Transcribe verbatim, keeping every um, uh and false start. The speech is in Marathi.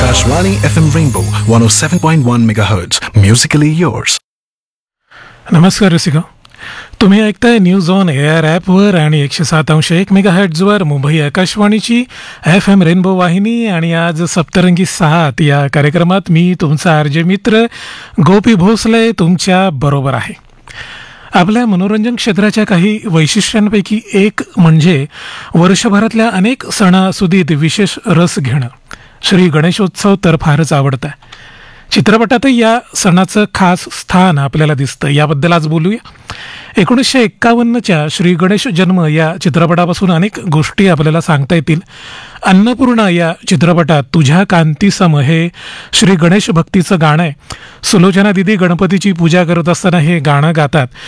Akashvani F M Rainbow one oh seven point one megahertz. Musically yours. नमस्कार रसिका, तुम्ही ऐकताय न्यूज ऑन एअर ॲपवर आणि एकशे सात अंश एक मेगा हर्ट्झवर मुंबई आकाशवाणीची एफ एम रेनबो वाहिनी. आणि आज सप्तरंगी सात या कार्यक्रमात मी तुमचा आरजे मित्र गोपी भोसले तुमच्या बरोबर आहे. आपल्या मनोरंजन क्षेत्राच्या काही वैशिष्ट्यांपैकी एक म्हणजे वर्षभरातल्या अनेक सणासुदीत विशेष रस घेणं. श्री गणेशोत्सव तर फारच आवडता. चित्रपटातही या सणाचं खास स्थान आपल्याला दिसतं. याबद्दल आज बोलूया. एकोणीसशे एक्कावन्नच्या श्री गणेश जन्म या चित्रपटापासून अनेक गोष्टी आपल्याला सांगता येतील. अन्नपूर्णा या चित्रपटात तुझ्या कांतीसम हे श्री गणेश भक्तीचं गाणं आहे. सुलोचना दिदी गणपतीची पूजा करत असताना हे गाणं गातात.